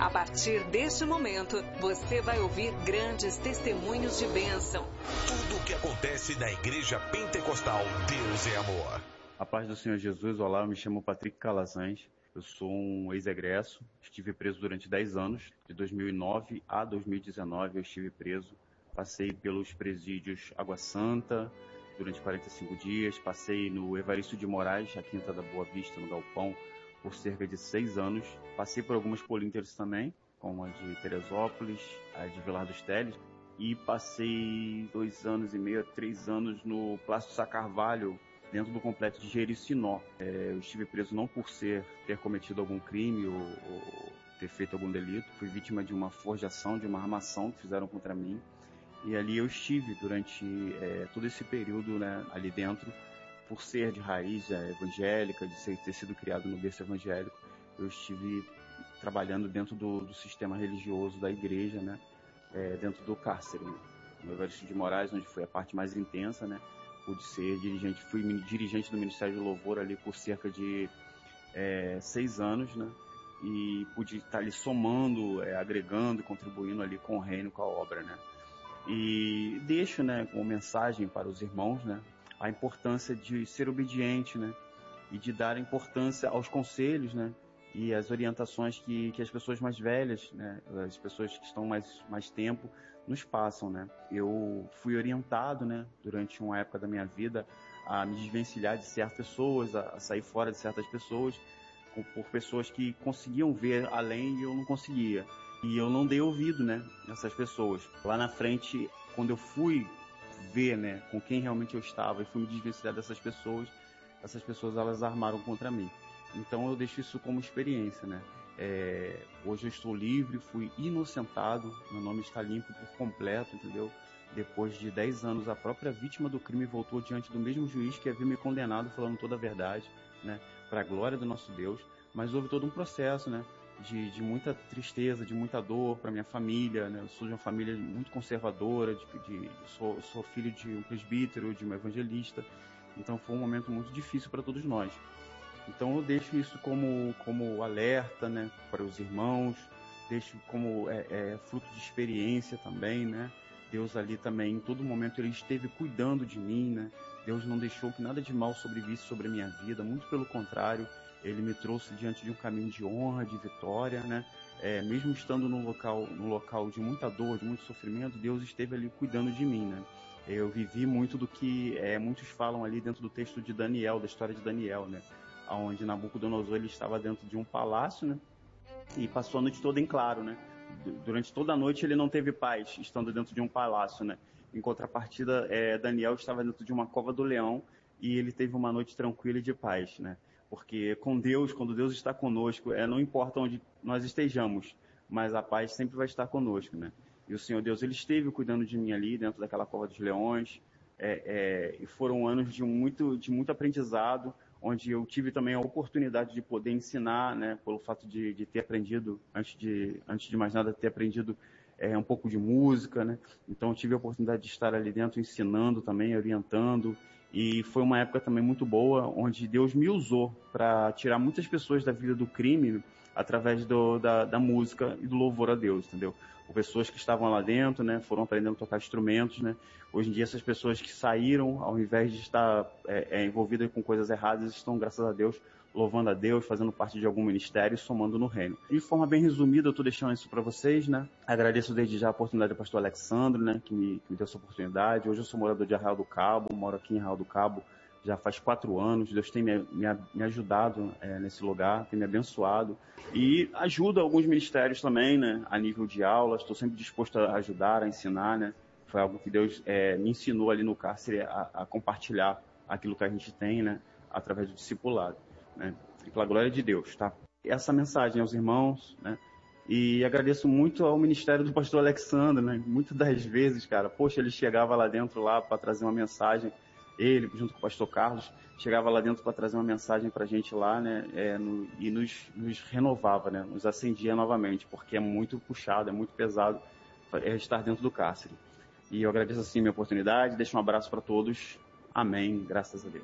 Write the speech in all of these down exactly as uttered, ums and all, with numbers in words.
A partir deste momento, você vai ouvir grandes testemunhos de bênção. Tudo o que acontece na Igreja Pentecostal Deus é Amor. A paz do Senhor Jesus. Olá, eu me chamo Patrick Calazans. Eu sou um ex-egresso. Estive preso durante dez anos. De dois mil e nove a dois mil e dezenove eu estive preso. Passei pelos presídios Água Santa durante quarenta e cinco dias. Passei no Evaristo de Moraes, a Quinta da Boa Vista, no Galpão, por cerca de seis anos. Passei por algumas polínteres também, como a de Teresópolis, a de Vilar dos Teles. E passei dois anos e meio, três anos no Plácido Sá Carvalho, dentro do complexo de Jericinó. É, eu estive preso não por ser, ter cometido algum crime ou, ou ter feito algum delito. Fui vítima de uma forjação, de uma armação que fizeram contra mim. E ali eu estive durante é, todo esse período, né, ali dentro, por ser de raiz é, evangélica, de ser, ter sido criado no berço evangélico. Eu estive trabalhando dentro do, do sistema religioso da igreja, né, é, dentro do cárcere, né, no Evaristo de Moraes, onde foi a parte mais intensa, né. Pude ser dirigente, fui dirigente do Ministério de Louvor ali por cerca de é, seis anos, né? E pude estar ali somando, é, agregando, contribuindo ali com o reino, com a obra, né? E deixo, né, como mensagem para os irmãos, né, a importância de ser obediente, né? E de dar importância aos conselhos, né? E as orientações que, que as pessoas mais velhas, né, as pessoas que estão mais, mais tempo, nos passam, né? Eu fui orientado, né, durante uma época da minha vida, a me desvencilhar de certas pessoas, a, a sair fora de certas pessoas, com, por pessoas que conseguiam ver além e eu não conseguia. E eu não dei ouvido, né, nessas pessoas. Lá na frente, quando eu fui ver, né, com quem realmente eu estava e fui me desvencilhar dessas pessoas, essas pessoas, elas armaram contra mim. Então eu deixo isso como experiência, né? É, hoje eu estou livre, fui inocentado, meu nome está limpo por completo, entendeu? Depois de dez anos, a própria vítima do crime voltou diante do mesmo juiz que havia me condenado, falando toda a verdade, né? Para a glória do nosso Deus. Mas houve todo um processo, né? De, de muita tristeza, de muita dor para minha família, né? Eu sou de uma família muito conservadora, de, de, sou, sou filho de um presbítero, de um evangelista. Então foi um momento muito difícil para todos nós. Então eu deixo isso como, como alerta, né, para os irmãos, deixo como é, é, fruto de experiência também, né? Deus ali também, em todo momento, Ele esteve cuidando de mim, né? Deus não deixou que nada de mal sobrevisse sobre a minha vida, muito pelo contrário, Ele me trouxe diante de um caminho de honra, de vitória, né? É, mesmo estando num local, num local de muita dor, de muito sofrimento, Deus esteve ali cuidando de mim, né? Eu vivi muito do que é, muitos falam ali dentro do texto de Daniel, da história de Daniel, né? Onde Nabucodonosor ele estava dentro de um palácio, né? E passou a noite toda em claro, né? Durante toda a noite ele não teve paz, estando dentro de um palácio, né? Em contrapartida, é, Daniel estava dentro de uma cova do leão e ele teve uma noite tranquila e de paz, né? Porque com Deus, quando Deus está conosco, é, não importa onde nós estejamos, mas a paz sempre vai estar conosco, né? E o Senhor Deus, Ele esteve cuidando de mim ali, dentro daquela cova dos leões, é, é, e foram anos de muito, de muito aprendizado, onde eu tive também a oportunidade de poder ensinar, né, pelo fato de, de ter aprendido, antes de, antes de mais nada, ter aprendido é, um pouco de música, né, então eu tive a oportunidade de estar ali dentro ensinando também, orientando, e foi uma época também muito boa, onde Deus me usou para tirar muitas pessoas da vida do crime, através do, da, da música e do louvor a Deus, entendeu? Pessoas que estavam lá dentro, né, foram aprendendo a tocar instrumentos, né? Hoje em dia essas pessoas que saíram, ao invés de estar é, é, envolvidas com coisas erradas, estão, graças a Deus, louvando a Deus, fazendo parte de algum ministério e somando no reino. De forma bem resumida, eu estou deixando isso para vocês, né? Agradeço desde já a oportunidade do pastor Alexandre, né, que me, que me deu essa oportunidade. Hoje eu sou morador de Arraial do Cabo, moro aqui em Arraial do Cabo já faz quatro anos. Deus tem me, me, me ajudado é, nesse lugar, tem me abençoado e ajuda alguns ministérios também, né, a nível de aulas. Estou sempre disposto a ajudar, a ensinar, né? Foi algo que Deus é, me ensinou ali no cárcere a, a compartilhar aquilo que a gente tem, né, através do discipulado, né? E pela glória de Deus, tá? Essa mensagem aos irmãos, né? E agradeço muito ao ministério do pastor Alexandre, né? Muitas das vezes, cara, poxa, ele chegava lá dentro lá para trazer uma mensagem. Ele, junto com o pastor Carlos, chegava lá dentro para trazer uma mensagem para a gente lá, né, é, no, e nos, nos renovava, né, nos acendia novamente, porque é muito puxado, é muito pesado é, estar dentro do cárcere. E eu agradeço assim a minha oportunidade, deixo um abraço para todos, amém, graças a Deus.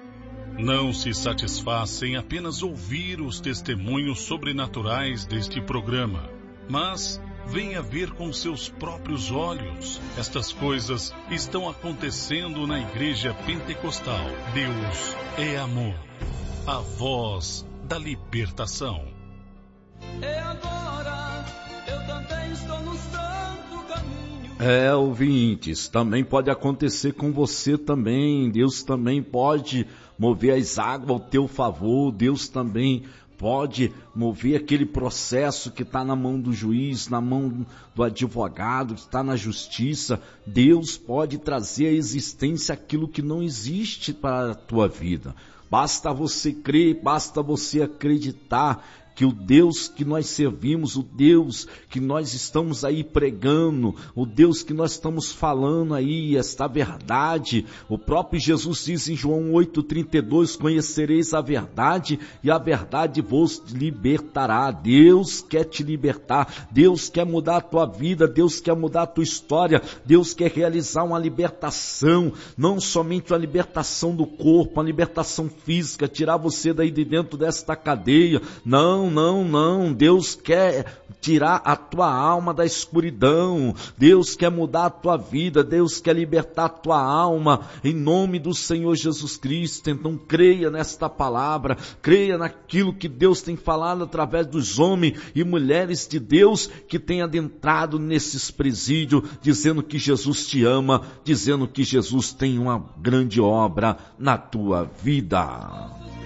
Não se satisfaz em apenas ouvir os testemunhos sobrenaturais deste programa. Mas venha ver com seus próprios olhos. Estas coisas estão acontecendo na Igreja Pentecostal. Deus é amor. A voz da libertação. E agora eu também estou no santo caminho. É, ouvintes, também pode acontecer com você também. Deus também pode mover as águas ao teu favor. Deus também pode mover aquele processo que está na mão do juiz, na mão do advogado, que está na justiça. Deus pode trazer à existência aquilo que não existe para a tua vida. Basta você crer, basta você acreditar que o Deus que nós servimos, o Deus que nós estamos aí pregando, o Deus que nós estamos falando aí, esta verdade, o próprio Jesus diz em João oito, trinta e dois, conhecereis a verdade e a verdade vos libertará. Deus quer te libertar, Deus quer mudar a tua vida, Deus quer mudar a tua história, Deus quer realizar uma libertação, não somente uma libertação do corpo, uma libertação física, tirar você daí de dentro desta cadeia, não, Não, não, Deus quer tirar a tua alma da escuridão, Deus quer mudar a tua vida, Deus quer libertar a tua alma, em nome do Senhor Jesus Cristo. Então creia nesta palavra, creia naquilo que Deus tem falado através dos homens e mulheres de Deus que têm adentrado nesses presídios, dizendo que Jesus te ama, dizendo que Jesus tem uma grande obra na tua vida.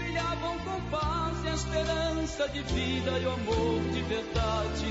De vida e o amor de verdade,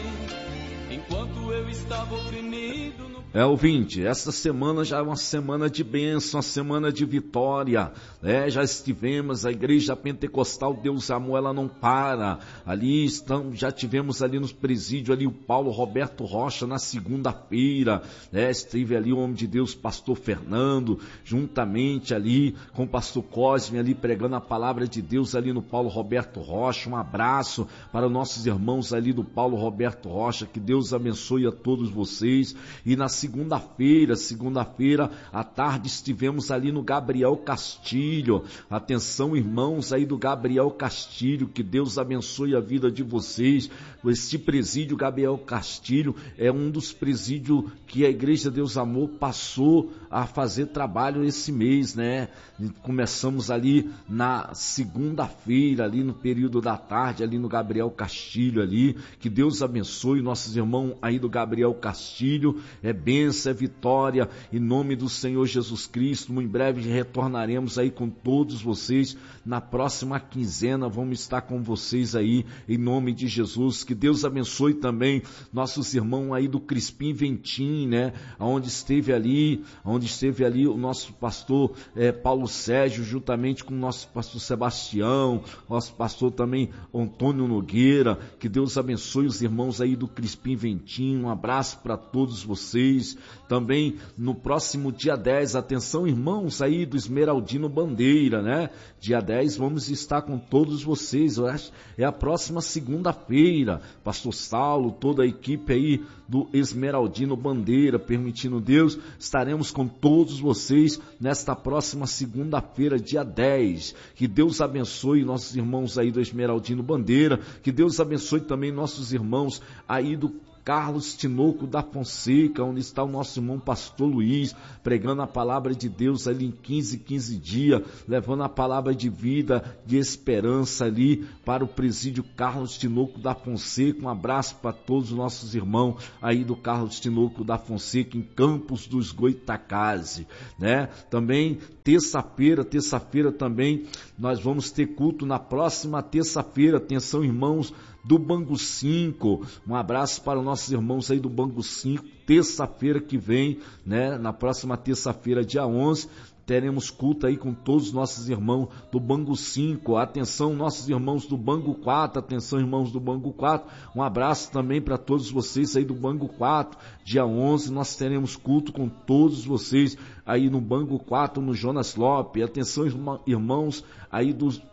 enquanto eu estava oprimido no... É, ouvinte, esta semana já é uma semana de bênção, uma semana de vitória, né? Já estivemos, a Igreja Pentecostal Deus Amor, ela não para, ali estamos, já tivemos ali nos presídios, ali o Paulo Roberto Rocha na segunda-feira, né? Esteve ali o homem de Deus, pastor Fernando, juntamente ali com o pastor Cosme, ali pregando a palavra de Deus ali no Paulo Roberto Rocha. Um abraço para nossos irmãos ali do Paulo Roberto Rocha, que Deus abençoe a todos vocês. E na segunda-feira, segunda-feira à tarde estivemos ali no Gabriel Castilho. Atenção, irmãos aí do Gabriel Castilho, que Deus abençoe a vida de vocês. Este presídio Gabriel Castilho é um dos presídios que a Igreja Deus Amor passou a fazer trabalho esse mês, né? Começamos ali na segunda-feira, ali no período da tarde, ali no Gabriel Castilho ali. Que Deus abençoe nossos irmãos aí do Gabriel Castilho. É bênção, é vitória, em nome do Senhor Jesus Cristo. Muito em breve retornaremos aí com todos vocês. Na próxima quinzena vamos estar com vocês aí, em nome de Jesus. Que Deus abençoe também nossos irmãos aí do Crispim Ventim, né? Onde esteve ali, onde esteve ali o nosso pastor é, Paulo Sérgio, juntamente com o nosso pastor Sebastião, nosso pastor também Antônio Nogueira. Que Deus abençoe os irmãos aí do Crispim Ventim. Um abraço para todos vocês. Também no próximo dia dez, atenção irmãos aí do Esmeraldino Bandeira, né? Dia dez vamos estar com todos vocês. Eu acho, é a próxima segunda-feira. Pastor Saulo, toda a equipe aí do Esmeraldino Bandeira, permitindo Deus, estaremos com todos vocês nesta próxima segunda-feira, dia dez. Que Deus abençoe nossos irmãos aí do Esmeraldino Bandeira. Que Deus abençoe também nossos irmãos aí do Carlos Tinoco da Fonseca, onde está o nosso irmão pastor Luiz, pregando a palavra de Deus ali em quinze, quinze dias, levando a palavra de vida, de esperança ali para o presídio Carlos Tinoco da Fonseca. Um abraço para todos os nossos irmãos aí do Carlos Tinoco da Fonseca, em Campos dos Goitacazes, né? Também terça-feira, terça-feira também nós vamos ter culto na próxima terça-feira. Atenção irmãos do Bangu cinco, um abraço para os nossos irmãos aí do Bangu cinco, terça-feira que vem, né? Na próxima terça-feira, dia onze, teremos culto aí com todos os nossos irmãos do Bangu cinco. Atenção, nossos irmãos do Bangu quatro, atenção, irmãos do Bangu quatro, um abraço também para todos vocês aí do Bangu quatro. Dia onze nós teremos culto com todos vocês aí no Bangu quatro, no Jonas Lopes. Atenção, irmãos aí dos